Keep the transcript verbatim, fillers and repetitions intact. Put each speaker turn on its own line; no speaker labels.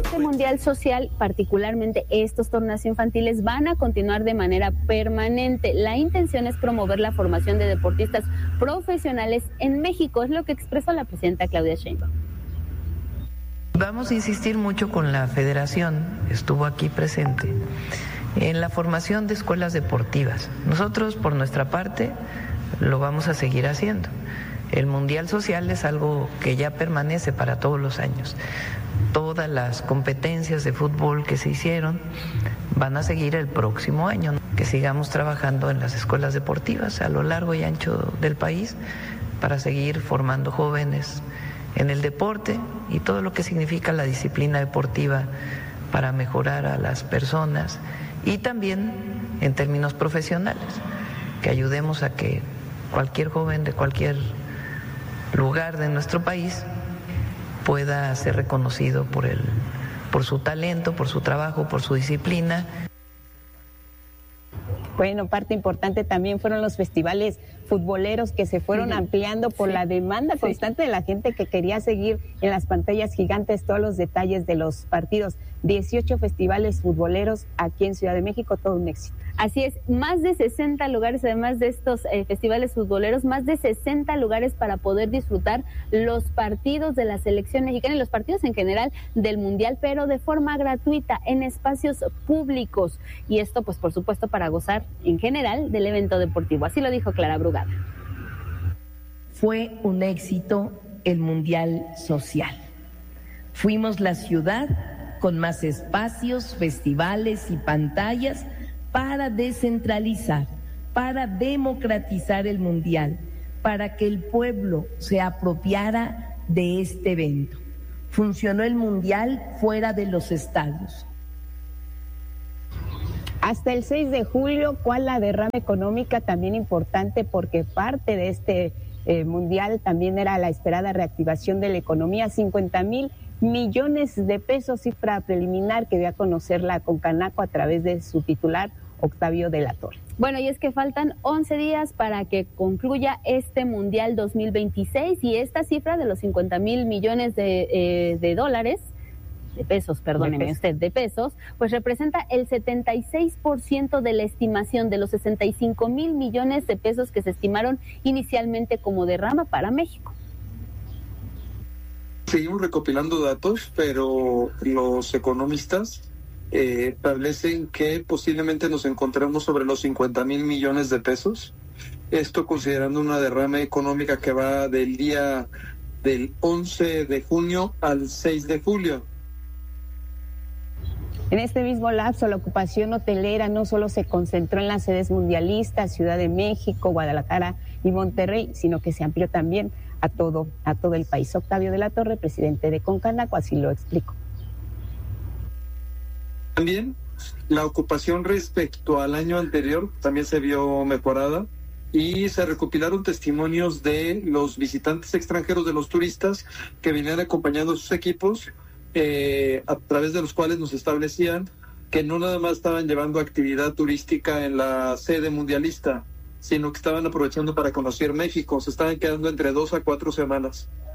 Este Mundial Social, particularmente estos torneos infantiles, van a continuar de manera permanente. La intención es promover la formación de deportistas profesionales en México, es lo que expresó la presidenta Claudia Sheinbaum.
Vamos a insistir mucho con la federación, estuvo aquí presente, en la formación de escuelas deportivas. Nosotros, por nuestra parte, lo vamos a seguir haciendo. El Mundial Social es algo que ya permanece para todos los años. Todas las competencias de fútbol que se hicieron van a seguir el próximo año. Que sigamos trabajando en las escuelas deportivas a lo largo y ancho del país para seguir formando jóvenes en el deporte y todo lo que significa la disciplina deportiva para mejorar a las personas y también en términos profesionales, que ayudemos a que cualquier joven de cualquier lugar de nuestro país pueda ser reconocido por el, por su talento, por su trabajo, por su disciplina.
Bueno, parte importante también fueron los festivales futboleros que se fueron sí. ampliando por sí. la demanda sí. constante de la gente que quería seguir en las pantallas gigantes todos los detalles de los partidos. dieciocho festivales futboleros aquí en Ciudad de México, todo un éxito.
Así es, más de sesenta lugares, además de estos eh, festivales futboleros, más de sesenta lugares para poder disfrutar los partidos de la selección mexicana y los partidos en general del Mundial, pero de forma gratuita, en espacios públicos. Y esto, pues, por supuesto, para gozar en general del evento deportivo. Así lo dijo Clara Brugada.
Fue un éxito el Mundial Social. Fuimos la ciudad con más espacios, festivales y pantallas para descentralizar, para democratizar el Mundial, para que el pueblo se apropiara de este evento. Funcionó el Mundial fuera de los estadios.
Hasta el seis de julio, ¿cuál la derrama económica? También importante porque parte de este eh, Mundial también era la esperada reactivación de la economía, cincuenta mil millones de pesos, cifra preliminar que dio a conocer la Concanaco a través de su titular, Octavio de la Torre.
Bueno, y es que faltan once días para que concluya este Mundial dos mil veintiséis y esta cifra de los cincuenta mil millones de, eh, de dólares, de pesos, perdóneme de pesos. usted, de pesos, pues representa el setenta y seis por ciento de la estimación de los sesenta y cinco mil millones de pesos que se estimaron inicialmente como derrama para México.
Seguimos recopilando datos, pero los economistas eh, establecen que posiblemente nos encontremos sobre los cincuenta mil millones de pesos. Esto considerando una derrama económica que va del día del once de junio al seis de julio.
En este mismo lapso, la ocupación hotelera no solo se concentró en las sedes mundialistas, Ciudad de México, Guadalajara y Monterrey, sino que se amplió también a todo, a todo el país. Octavio de la Torre, presidente de Concanaco, así lo explicó.
También la ocupación respecto al año anterior también se vio mejorada y se recopilaron testimonios de los visitantes extranjeros, de los turistas que venían acompañando a sus equipos, eh, a través de los cuales nos establecían que no nada más estaban llevando actividad turística en la sede mundialista, sino que estaban aprovechando para conocer México, se estaban quedando entre dos a cuatro semanas.